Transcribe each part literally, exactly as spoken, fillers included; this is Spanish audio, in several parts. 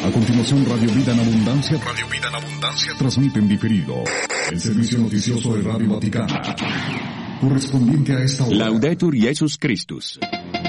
A continuación, Radio Vida en Abundancia. Radio Vida en Abundancia transmite en diferido el servicio noticioso de Radio Vaticano, correspondiente a esta hora. Laudetur Jesus Christus.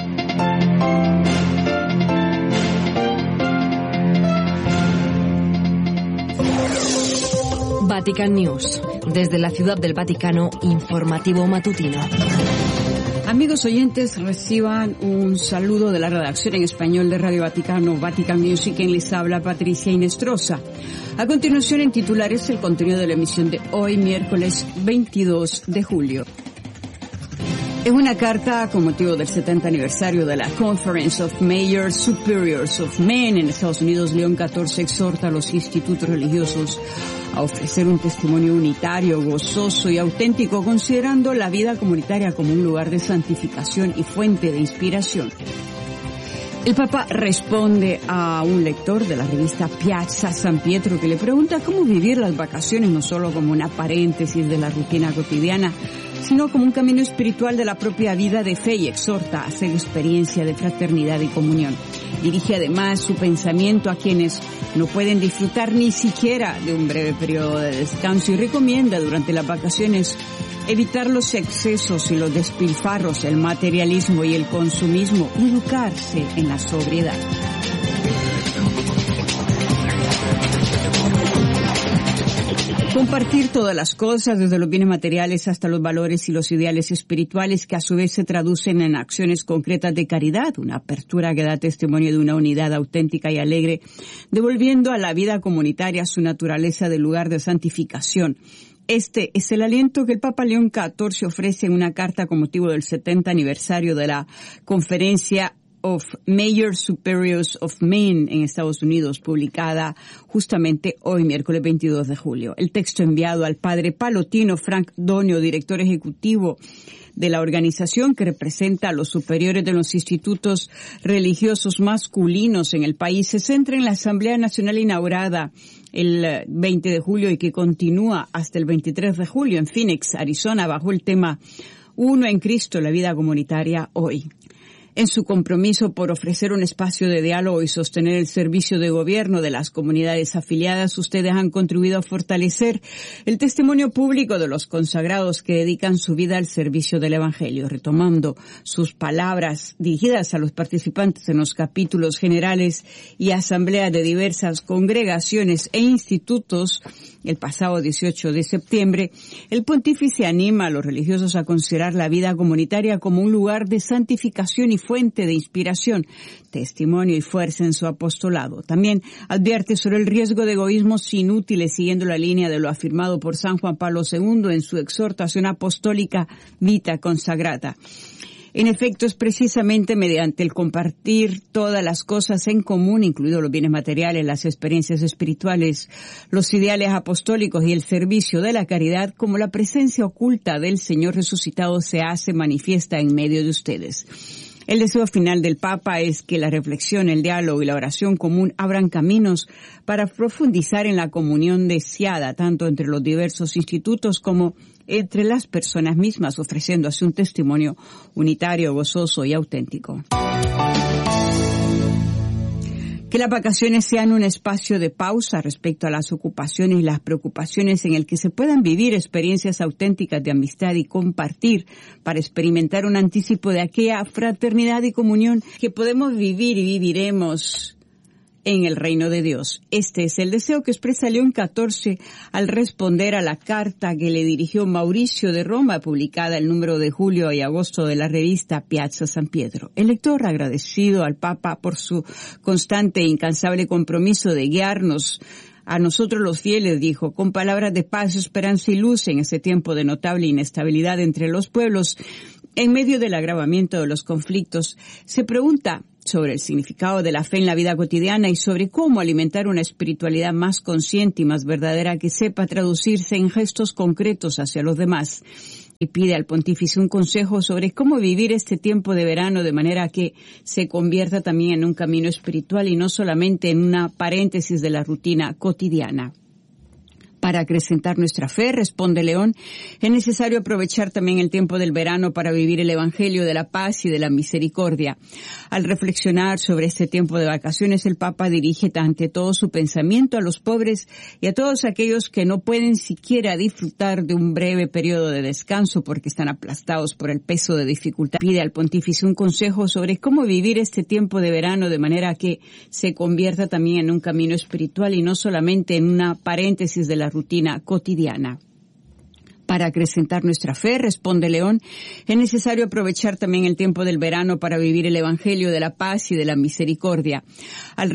Vatican News. Desde la Ciudad del Vaticano, informativo matutino. Amigos oyentes, reciban un saludo de la redacción en español de Radio Vaticano, Vatican News, y quien les habla, Patricia Inestrosa. A continuación, en titulares, el contenido de la emisión de hoy, miércoles veintidós de julio. En una carta con motivo del setenta aniversario de la Conference of Major Superiors of Men en Estados Unidos, León catorce exhorta a los institutos religiosos a ofrecer un testimonio unitario, gozoso y auténtico, considerando la vida comunitaria como un lugar de santificación y fuente de inspiración. El Papa responde a un lector de la revista Piazza San Pietro que le pregunta cómo vivir las vacaciones no solo como una paréntesis de la rutina cotidiana, sino como un camino espiritual de la propia vida de fe, y exhorta a hacer experiencia de fraternidad y comunión. Dirige además su pensamiento a quienes no pueden disfrutar ni siquiera de un breve periodo de descanso y recomienda durante las vacaciones evitar los excesos y los despilfarros, el materialismo y el consumismo, y educarse en la sobriedad. Compartir todas las cosas, desde los bienes materiales hasta los valores y los ideales espirituales, que a su vez se traducen en acciones concretas de caridad, una apertura que da testimonio de una unidad auténtica y alegre, devolviendo a la vida comunitaria su naturaleza de lugar de santificación. Este es el aliento que el Papa León catorce ofrece en una carta con motivo del setenta aniversario de la Conferencia of Major Superiors of Men en Estados Unidos, publicada justamente hoy, miércoles veintidós de julio. El texto enviado al padre palotino Frank Donio, director ejecutivo de la organización que representa a los superiores de los institutos religiosos masculinos en el país, se centra en la Asamblea Nacional inaugurada el veinte de julio y que continúa hasta el veintitrés de julio en Phoenix, Arizona, bajo el tema Uno en Cristo, la vida comunitaria hoy. En su compromiso por ofrecer un espacio de diálogo y sostener el servicio de gobierno de las comunidades afiliadas, ustedes han contribuido a fortalecer el testimonio público de los consagrados que dedican su vida al servicio del Evangelio. Retomando sus palabras dirigidas a los participantes en los capítulos generales y asambleas de diversas congregaciones e institutos, el pasado dieciocho de septiembre, el pontífice anima a los religiosos a considerar la vida comunitaria como un lugar de santificación y fuente de inspiración, testimonio y fuerza en su apostolado. También advierte sobre el riesgo de egoísmos inútiles, siguiendo la línea de lo afirmado por San Juan Pablo segundo en su exhortación apostólica Vita Consagrata. En efecto, es precisamente mediante el compartir todas las cosas en común, incluidos los bienes materiales, las experiencias espirituales, los ideales apostólicos y el servicio de la caridad, como la presencia oculta del Señor resucitado se hace manifiesta en medio de ustedes. El deseo final del Papa es que la reflexión, el diálogo y la oración común abran caminos para profundizar en la comunión deseada, tanto entre los diversos institutos como entre las personas mismas, ofreciendo así un testimonio unitario, gozoso y auténtico. Que las vacaciones sean un espacio de pausa respecto a las ocupaciones y las preocupaciones, en el que se puedan vivir experiencias auténticas de amistad y compartir para experimentar un anticipo de aquella fraternidad y comunión que podemos vivir y viviremos en el reino de Dios. Este es el deseo que expresa León catorce al responder a la carta que le dirigió Mauricio de Roma, publicada el número de julio y agosto de la revista Piazza San Pietro. El lector, agradecido al Papa por su constante e incansable compromiso de guiarnos a nosotros los fieles, dijo, con palabras de paz, esperanza y luz en ese tiempo de notable inestabilidad entre los pueblos, en medio del agravamiento de los conflictos, se pregunta sobre el significado de la fe en la vida cotidiana y sobre cómo alimentar una espiritualidad más consciente y más verdadera que sepa traducirse en gestos concretos hacia los demás. Y pide al pontífice un consejo sobre cómo vivir este tiempo de verano de manera que se convierta también en un camino espiritual y no solamente en una paréntesis de la rutina cotidiana. Para acrecentar nuestra fe, responde León, es necesario aprovechar también el tiempo del verano para vivir el Evangelio de la paz y de la misericordia. Al reflexionar sobre este tiempo de vacaciones, el Papa dirige ante todo su pensamiento a los pobres y a todos aquellos que no pueden siquiera disfrutar de un breve periodo de descanso porque están aplastados por el peso de dificultad. Pide al pontífice un consejo sobre cómo vivir este tiempo de verano de manera que se convierta también en un camino espiritual y no solamente en una paréntesis de la rutina cotidiana. Para acrecentar nuestra fe, responde León, es necesario aprovechar también el tiempo del verano para vivir el Evangelio de la paz y de la misericordia. Al